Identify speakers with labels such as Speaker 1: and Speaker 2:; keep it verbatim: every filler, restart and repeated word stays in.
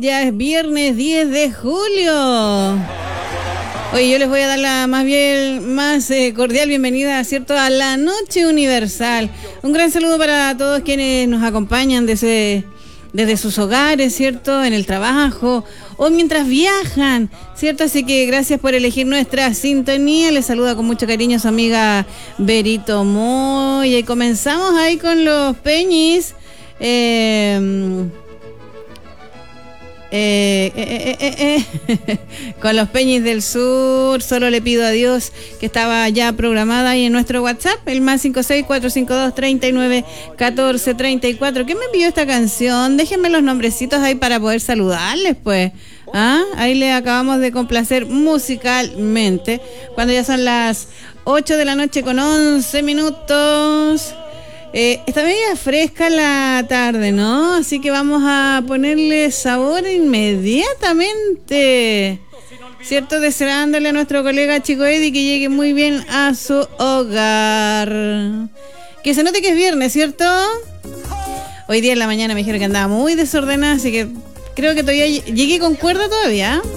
Speaker 1: ya es viernes diez de julio. Oye, yo les voy a dar la más bien, más eh, cordial bienvenida, ¿cierto?, a la Noche Universal. Un gran saludo para todos quienes nos acompañan desde, desde sus hogares, ¿cierto?, en el trabajo o mientras viajan, ¿cierto? Así que gracias por elegir nuestra sintonía. Les saluda con mucho cariño su amiga Berito Moya. Y comenzamos ahí con los Peñis. Eh... Eh, eh, eh, eh, eh. Con los Peñis del Sur. Solo le pido a Dios, que estaba ya programada ahí en nuestro WhatsApp, el más cinco seis cuatro cinco dos tres nueve uno cuatro tres cuatro. ¿Quién me pidió esta canción? Déjenme los nombrecitos ahí para poder saludarles, pues. ¿Ah? Ahí le acabamos de complacer musicalmente, cuando ya son las ocho de la noche con once minutos. Eh, está media fresca la tarde, ¿no? Así que vamos a ponerle sabor inmediatamente, ¿cierto? Deseándole a nuestro colega Chico Eddie que llegue muy bien a su hogar. Que se note que es viernes, ¿cierto? Hoy día en la mañana me dijeron que andaba muy desordenada, así que creo que todavía llegué con cuerda todavía.